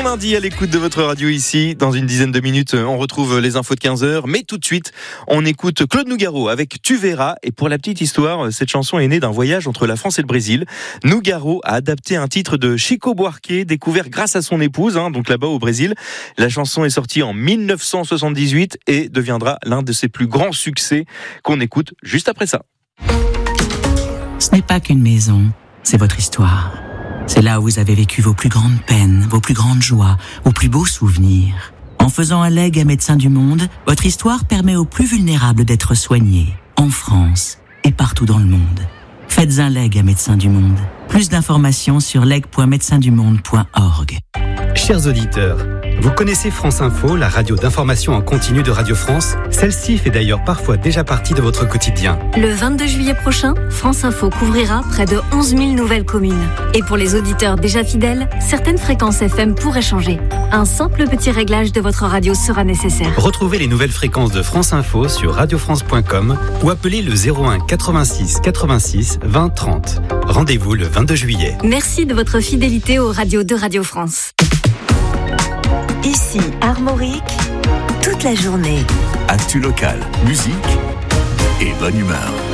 lundi à l'écoute de votre radio ici. Dans une dizaine de minutes, on retrouve les infos de 15h. Mais tout de suite, on écoute Claude Nougaro avec Tu verras. Et pour la petite histoire, cette chanson est née d'un voyage entre la France et le Brésil. Nougaro a adapté un titre de Chico Buarque, découvert grâce à son épouse, donc là-bas au Brésil. La chanson est sortie en 1978 et deviendra l'un de ses plus grands succès qu'on écoute juste après ça. Ce n'est pas qu'une maison, c'est votre histoire. C'est là où vous avez vécu vos plus grandes peines, vos plus grandes joies, vos plus beaux souvenirs. En faisant un legs à Médecins du Monde, votre histoire permet aux plus vulnérables d'être soignés, en France et partout dans le monde. Faites un legs à Médecins du Monde. Plus d'informations sur leg.médecindumonde.org. Chers auditeurs, vous connaissez France Info, la radio d'information en continu de Radio France? Celle-ci fait d'ailleurs parfois déjà partie de votre quotidien. Le 22 juillet prochain, France Info couvrira près de 11 000 nouvelles communes. Et pour les auditeurs déjà fidèles, certaines fréquences FM pourraient changer. Un simple petit réglage de votre radio sera nécessaire. Retrouvez les nouvelles fréquences de France Info sur radiofrance.com ou appelez le 01 86 86 20 30. Rendez-vous le 22 juillet. Merci de votre fidélité aux radios de Radio France. Ici, Armorique, toute la journée. Actu locale, musique et bonne humeur.